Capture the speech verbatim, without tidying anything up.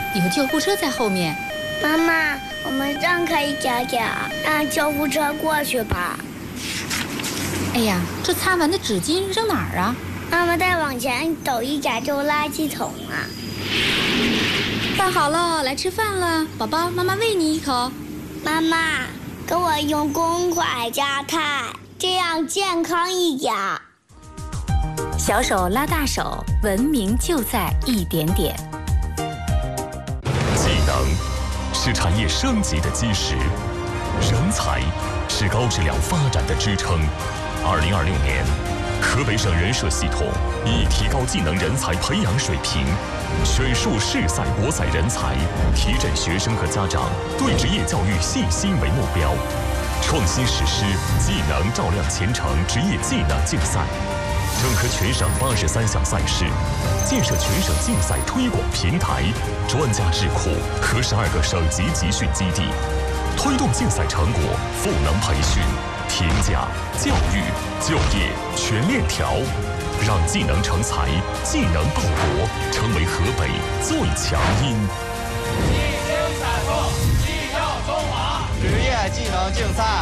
有救护车在后面。 妈妈，我们让开一点点，让救护车过去吧。 哎呀，这擦完的纸巾扔哪儿啊？ 妈妈再往前走一点就垃圾桶了。 饭好了，来吃饭了，宝宝，妈妈喂你一口。 妈妈，给我用公筷夹菜，这样健康一点。 小手拉大手，文明就在一点点。 技能是产业升级的基石，人才是高质量发展的支撑。二零二六年，河北省人社系统以提高技能人才培养水平，选树市赛国赛人才，提振学生和家长对职业教育信心为目标，创新实施技能照亮前程职业技能竞赛，整合全省八十三项赛事，建设全省竞赛推广平台、专家智库和十二个省级集训基地，推动竞赛成果赋能培训、评价、教育、就业全链条，让技能成才、技能报国成为河北最强音。 一经采购，绩效中华，职业技能竞赛。